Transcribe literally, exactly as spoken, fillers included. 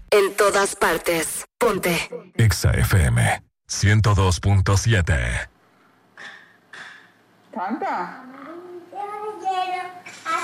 En todas partes. Ponte. Exa F M ciento dos punto siete. Canta.